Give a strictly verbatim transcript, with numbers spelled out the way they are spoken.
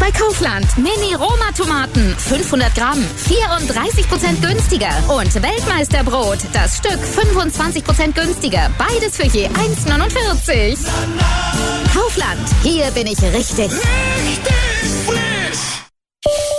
bei Kaufland. Mini-Roma-Tomaten, fünfhundert Gramm, vierunddreißig Prozent günstiger. Und Weltmeisterbrot, das Stück fünfundzwanzig Prozent günstiger. Beides für je eins neunundvierzig. Kaufland, hier bin ich richtig. Richtig